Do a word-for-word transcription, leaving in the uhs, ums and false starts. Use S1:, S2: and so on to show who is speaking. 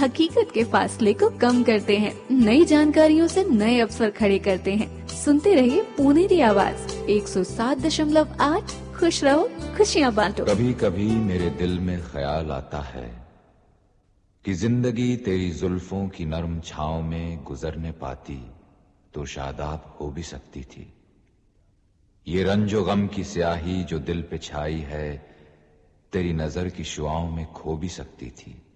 S1: हकीकत के फासले को कम करते हैं, नई जानकारियों से नए अवसर खड़े करते हैं। सुनते रहिए पुनेरी आवाज एक सौ सात दशमलव आठ। खुश रहो, खुशियाँ बांटो।
S2: कभी कभी मेरे दिल में ख्याल आता है कि जिंदगी तेरी जुल्फों की नरम छांव में गुजरने पाती तो शादाब हो भी सकती थी। ये रंजो गम की स्याही जो दिल पे छाई है तेरी नजर की शुआओं में खो भी सकती थी।